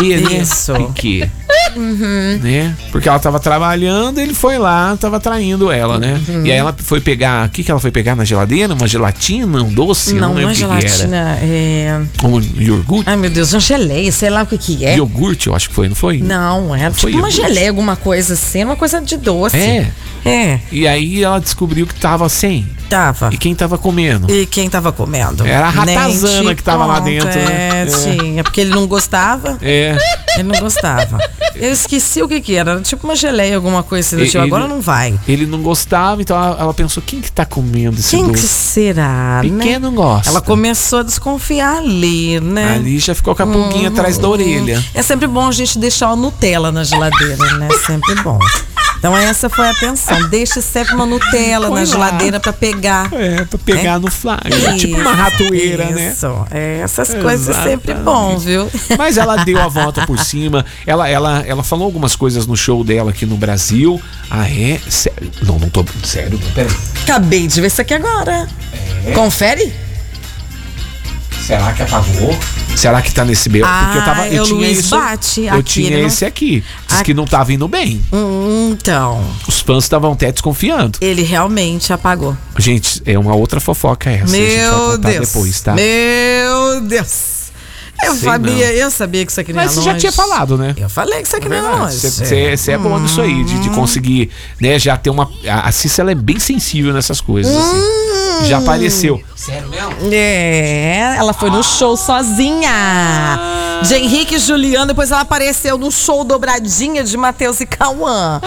Isso. Piquet. Né? Porque ela tava trabalhando, ele foi lá, tava traindo ela, né? E aí ela foi pegar, o que ela foi pegar na geladeira? Uma gelatina, um doce? Não, não lembro uma o que gelatina, Um iogurte? Ai, meu Deus, uma geleia, sei lá o que é. Iogurte, eu acho que foi, não foi? Não, era Foi tipo uma iogurte. geleia, alguma coisa assim, uma coisa de doce. É, E aí ela descobriu que tava sem. tava. E quem tava comendo? E quem tava comendo? Era a ratazana Nem te que tava lá conto, dentro, né? Tinha, porque ele não gostava. É. Ele não gostava. Eu esqueci o que era. Era tipo uma geleia, alguma coisa assim do tipo. Ele- Agora não vai. Ele não gostava, então ela pensou, quem que tá comendo esse Quem que doce? será, Piquet né? não gosta. Ela começou a desconfiar ali, né? Ali já ficou com a pulguinha atrás da orelha. É sempre bom a gente deixar uma Nutella na geladeira, né? Sempre bom. Então essa foi a atenção. Deixe sempre uma Nutella Põe na lá. geladeira pra pegar. É, pra pegar no flagra. Tipo uma ratoeira, né? Isso. Essas coisas é sempre bom, viu? Mas ela deu a volta por cima. Ela falou algumas coisas no show dela aqui no Brasil. Ah, é? Sério? Não tô. Sério, não, peraí. Acabei de ver isso aqui agora. Confere? Será que apagou? Será que tá nesse meu? Porque eu o tinha Luiz esse. bate. Eu Aqui tinha ele não- esse aqui. Diz que não tava indo bem. Então, Os fãs estavam até desconfiando. ele realmente apagou. Gente, é uma outra fofoca essa. A gente vai Meu contar Deus. depois, tá? Meu Deus. Eu sabia que isso aqui não ia Mas você longe. já tinha falado, né? Eu falei que isso aqui não ia longe. Você é bom nisso aí, de conseguir, né, já ter uma... A Cissa, ela é bem sensível nessas coisas, assim. Já apareceu. Sério mesmo? É, ela foi no show sozinha. De Henrique e Juliano, depois ela apareceu no show dobradinha de Matheus e Cauã.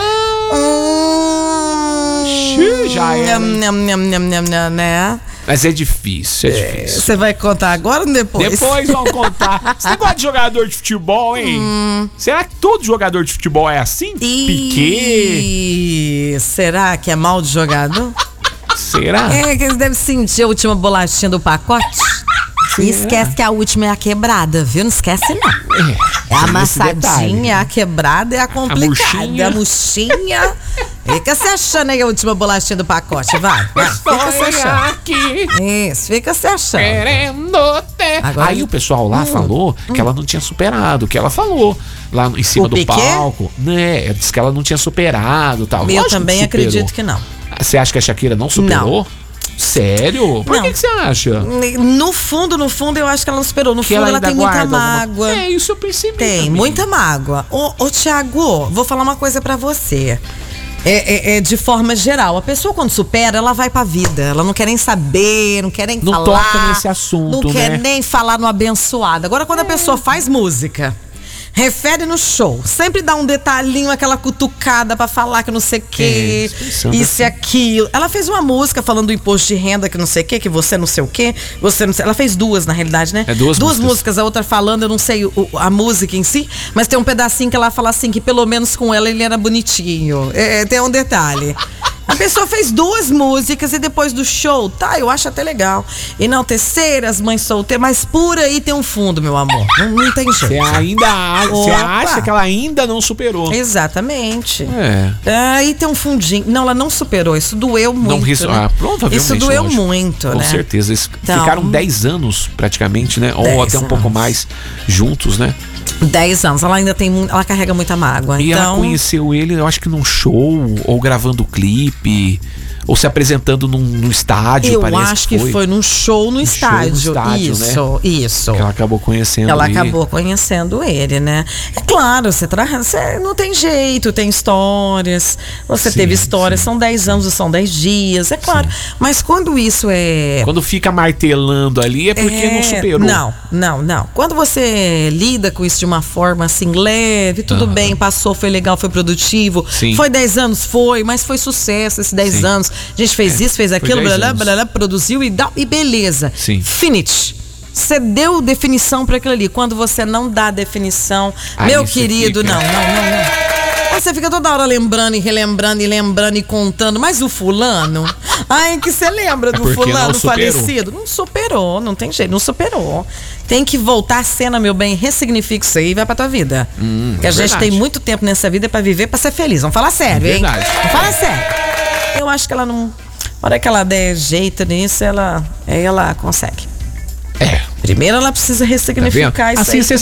Já era. Né? Mas é difícil, Você vai contar agora ou depois? Depois vão contar. Você gosta de jogador de futebol, hein? Será que todo jogador de futebol é assim? Piquet? Será que é mal de jogador? Será? É que eles devem sentir a última bolachinha do pacote. E esquece que a última é a quebrada, viu? Não esquece, não. É a tem esse detalhe. amassadinha, a quebrada é a complicada. A murchinha. Fica se achando aí a última bolachinha do pacote, vai. Fica se achando. Aqui, Isso, fica se achando. querendo ter. Agora- Aí o pessoal lá falou que ela não tinha superado, que ela falou lá em cima O do Piquet? palco. Né? Disse que ela não tinha superado e tal. Eu Lógico que também superou. acredito que não. Você acha que a Shakira não superou? Sério? Por Não. que você acha? No fundo, eu acho que ela não superou. No Que fundo, ela ainda tem muita guarda alguma- mágoa. É, isso eu percebi Tem, também. muita mágoa. Ô, Thiago, vou falar uma coisa pra você. É de forma geral. A pessoa, quando supera, ela vai pra vida. Ela não quer nem saber, não quer nem Não falar. toca nesse assunto, Não quer né? nem falar no abençoado. Agora, quando a pessoa faz música, refere no show, sempre dá um detalhinho, aquela cutucada pra falar que não sei o quê, pensando isso e aquilo. Ela fez uma música falando do imposto de renda que não sei o quê, que você não sei o quê, você não sei. Ela fez duas, na realidade, né? É duas músicas, a outra falando, eu não sei a música em si, mas tem um pedacinho que ela fala assim, que pelo menos com ela ele era bonitinho. Tem um detalhe. A pessoa fez duas músicas e depois do show, tá, eu acho até legal. Enaltecer as mães solteiras, mas por aí tem um fundo, meu amor. Não tem Você jeito. você Opa. acha que ela ainda não superou? Exatamente. É. Aí tem um fundinho. Não, ela não superou. Isso doeu muito. Né? Provavelmente. Isso doeu lógico. muito, Com né? certeza. Eles Então- ficaram 10 anos praticamente, né? Ou 10 até um pouco anos. mais juntos, né? 10 anos. Ela ainda tem ela carrega muita mágoa. E ela Então, conheceu ele, eu acho que num show, ou gravando clipe, ou se apresentando num estádio, eu parece acho que foi num show no estádio. Isso. Que ela acabou conhecendo Ela ele. acabou conhecendo ele, né? É claro, você não tem jeito, tem histórias. Você Sim, teve histórias, sim. são 10 anos, são 10 dias, é claro. Mas quando isso é. Quando fica martelando ali é porque não superou. Não. Quando você lida com isso de uma forma assim, leve, tudo bem, passou, foi legal, foi produtivo. Sim. Foi 10 anos, mas foi sucesso esses 10 Sim. anos. A gente fez isso, fez aquilo, 10 blá, anos. blá, blá, produziu e beleza. Sim. Finish. Você deu definição para aquilo ali. Quando você não dá definição, Aí meu você querido, fica- não. Você fica toda hora lembrando e relembrando e lembrando e contando. Mas o fulano? Ai, que você lembra do porque fulano não superou. falecido? Não superou, não tem jeito, não superou. Tem que voltar a cena, meu bem, ressignifica isso aí e vai pra tua vida. Porque a gente verdade. tem muito tempo nessa vida pra viver, pra ser feliz. Vamos falar sério, hein? Verdade. Vamos falar sério. Eu acho que ela não... Na hora que ela der jeito nisso, ela consegue. É. Primeiro ela precisa Tá vendo? ressignificar isso Assim aí. você